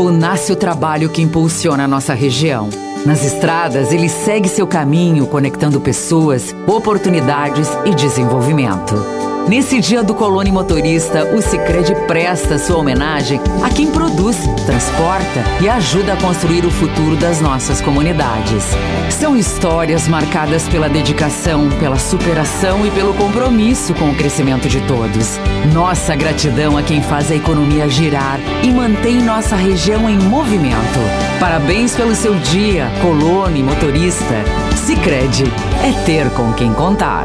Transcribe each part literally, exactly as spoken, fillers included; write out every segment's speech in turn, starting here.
tempo, nasce o trabalho que impulsiona a nossa região. Nas estradas, ele segue seu caminho, conectando pessoas, oportunidades e desenvolvimento. Nesse dia do colono motorista, o Sicredi presta sua homenagem a quem produz, transporta e ajuda a construir o futuro das nossas comunidades. São histórias marcadas pela dedicação, pela superação e pelo compromisso com o crescimento de todos. Nossa gratidão a quem faz a economia girar e mantém nossa região em movimento. Parabéns pelo seu dia, colono e motorista. Sicredi é ter com quem contar.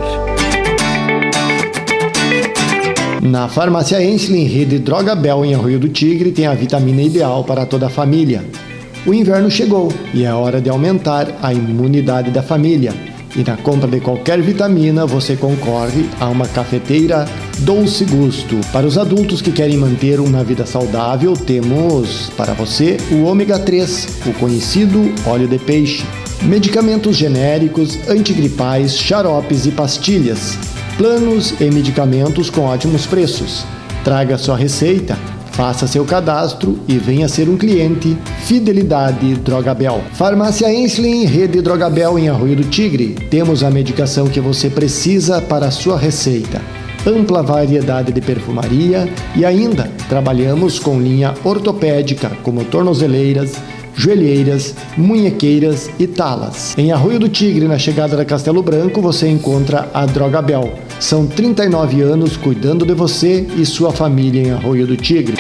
Na farmácia Ensslin, rede Drogabel em Arroio do Tigre, tem a vitamina ideal para toda a família. O inverno chegou e é hora de aumentar a imunidade da família. E na compra de qualquer vitamina, você concorre a uma cafeteira Doce Gusto. Para os adultos que querem manter uma vida saudável, temos para você o ômega três, o conhecido óleo de peixe, medicamentos genéricos, antigripais, xaropes e pastilhas. Planos e medicamentos com ótimos preços. Traga sua receita, faça seu cadastro e venha ser um cliente. Fidelidade Drogabel. Farmácia Ensslin, rede Drogabel em Arroio do Tigre. Temos a medicação que você precisa para a sua receita. Ampla variedade de perfumaria e ainda trabalhamos com linha ortopédica, como tornozeleiras, joelheiras, munhequeiras e talas. Em Arroio do Tigre, na chegada da Castelo Branco, você encontra a Drogabel. São trinta e nove anos cuidando de você e sua família em Arroio do Tigre.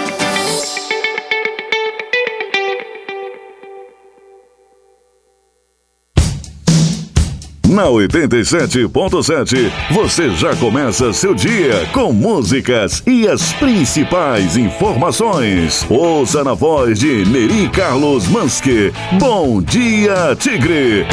Na oitenta e sete ponto sete, você já começa seu dia com músicas e as principais informações. Ouça na voz de Neri Carlos Manske. Bom dia, Tigre!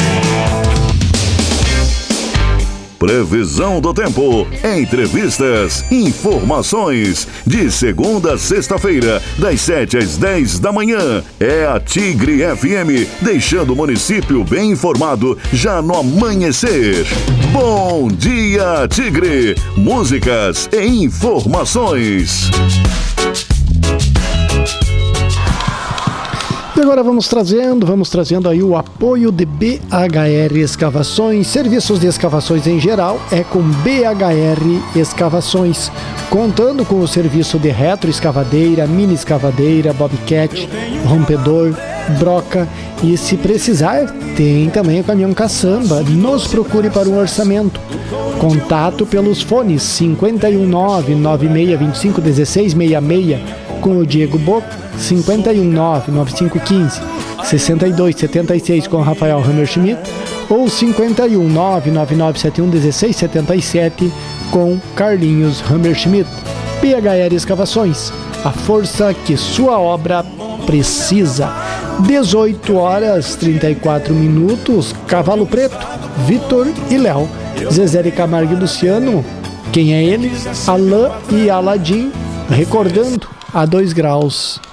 Previsão do tempo, entrevistas, informações. De segunda a sexta-feira, das sete às dez da manhã. É a Tigre F M, deixando o município bem informado já no amanhecer. Bom dia, Tigre! Músicas e informações. E agora vamos trazendo, vamos trazendo aí o apoio de B H R Escavações. Serviços de escavações em geral é com B H R Escavações. Contando com o serviço de retroescavadeira, mini escavadeira, bobcat, rompedor, broca e, se precisar, tem também o caminhão caçamba. Nos procure para um orçamento. Contato pelos fones cinco um nove, nove seis dois cinco, um seis seis seis com o Diego Boca, cinco um nove, nove cinco um cinco, seis dois sete seis com o Rafael Hammerschmidt, ou cinco um nove, nove nove sete um, um seis sete sete com Carlinhos Hammerschmidt. B H R Escavações, a força que sua obra precisa. dezoito horas trinta e quatro minutos, Cavalo Preto, Vitor e Léo, Zezé de Camargo e Luciano, quem é ele? Alain e Aladim, recordando a dois graus.